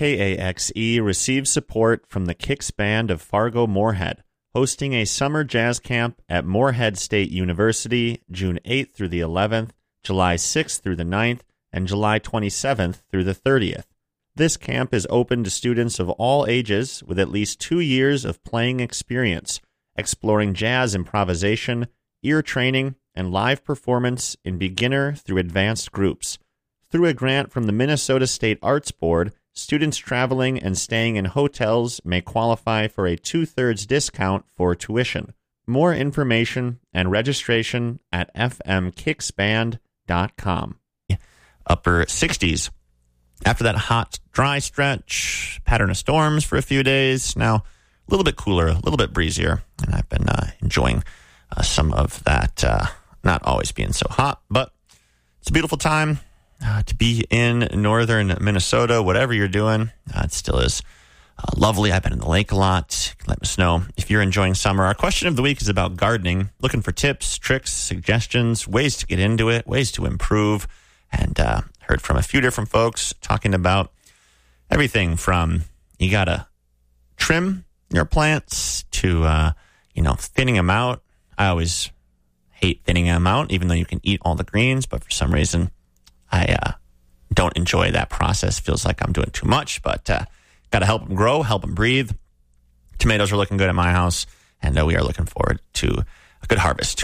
KAXE receives support from the Kicks Band of Fargo-Moorhead, hosting a summer jazz camp at Moorhead State University, June 8th through the 11th, July 6th through the 9th, and July 27th through the 30th. This camp is open to students of all ages with at least 2 years of playing experience, exploring jazz improvisation, ear training, and live performance in beginner through advanced groups. Through a grant from the Minnesota State Arts Board, students traveling and staying in hotels may qualify for a 2/3 discount for tuition. More information and registration at fmkicksband.com. Upper 60s. After that hot, dry stretch, pattern of storms for a few days, now a little bit cooler, a little bit breezier, and I've been enjoying some of that, not always being so hot, but it's a beautiful time to be in northern Minnesota. Whatever you're doing, it still is lovely. I've been in the lake a lot. Let us know if you're enjoying summer. Our question of the week is about gardening, looking for tips, tricks, suggestions, ways to get into it, ways to improve, and heard from a few different folks talking about everything from you got to trim your plants to, thinning them out. I always hate thinning them out, even though you can eat all the greens, but for some reason I don't enjoy that process. Feels like I'm doing too much, but got to help them grow, help them breathe. Tomatoes are looking good at my house, and we are looking forward to a good harvest.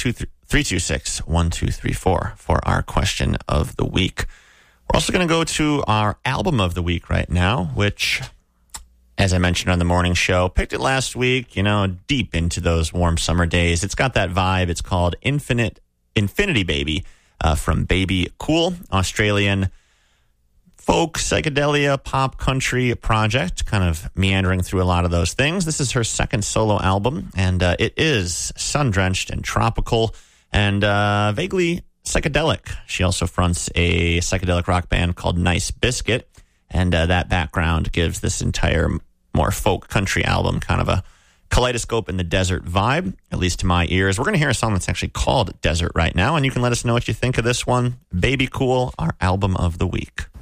218-326-1234 for our question of the week. We're also going to go to our album of the week right now, which, as I mentioned on the morning show, picked it last week, deep into those warm summer days. It's got that vibe. It's called Infinity Baby from Baby Cool, Australian folk, psychedelia, pop, country project, kind of meandering through a lot of those things. This is her second solo album, and it is sun-drenched and tropical and vaguely psychedelic. She also fronts a psychedelic rock band called Nice Biscuit, and that background gives this entire more folk country album kind of a kaleidoscope in the desert vibe, at least to my ears. We're going to hear a song that's actually called Desert right now, and you can let us know what you think of this one. Baby Cool, our album of the week.